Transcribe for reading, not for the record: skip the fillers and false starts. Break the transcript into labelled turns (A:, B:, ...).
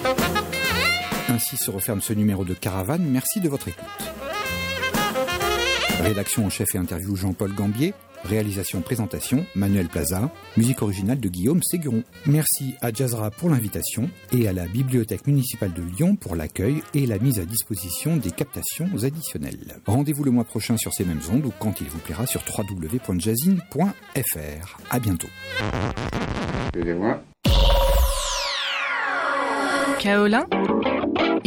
A: Ainsi se referme ce numéro de Caravane. Merci de votre écoute. Rédaction en chef et interview Jean-Paul Gambier. Réalisation présentation Manuel Plaza. Musique originale de Guillaume Séguron. Merci à Jazzra pour l'invitation et à la Bibliothèque municipale de Lyon pour l'accueil et la mise à disposition des captations additionnelles. Rendez-vous le mois prochain sur ces mêmes ondes ou quand il vous plaira sur www.jazzin.fr. À bientôt.
B: Excusez-moi.
C: Kaolin